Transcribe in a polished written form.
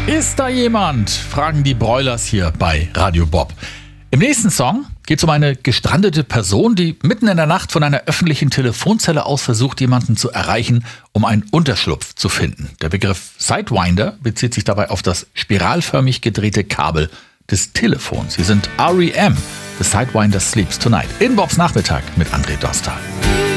Ist da jemand? Fragen die Broilers hier bei Radio Bob. Im nächsten Song geht es um eine gestrandete Person, die mitten in der Nacht von einer öffentlichen Telefonzelle aus versucht, jemanden zu erreichen, um einen Unterschlupf zu finden. Der Begriff Sidewinder bezieht sich dabei auf das spiralförmig gedrehte Kabel des Telefons. Sie sind R.E.M. The Sidewinder Sleeps Tonight in Bobs Nachmittag mit André Dostal.